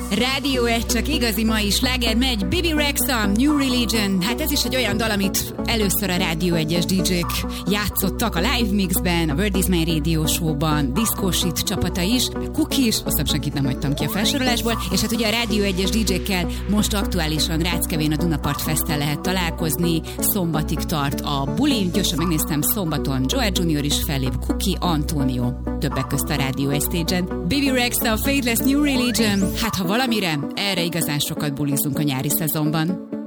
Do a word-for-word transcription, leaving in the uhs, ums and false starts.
Rádió egy, csak igazi mai sláger megy. Bebe Rexha, New Religion. Hát ez is egy olyan dal, amit először a Rádió egyes dé jék játszottak a Live Mixben, a World is My Radio Show-ban, Disco Shit csapata is, Cookie is, azt senkit nem hagytam ki a felsorolásból, és hát ugye a Rádió egyes dé jékkel most aktuálisan Ráckevén a Dunapart Festen lehet találkozni, szombatig tart a buli, gyorsan megnéztem, szombaton Joel junior is fellép, Cookie, Antonio, többek közt a Rádió egy stage-en. Bebe Rexha, Faithless, New Religion. Hát ha valamire, erre igazán sokat bulizunk a nyári szezonban.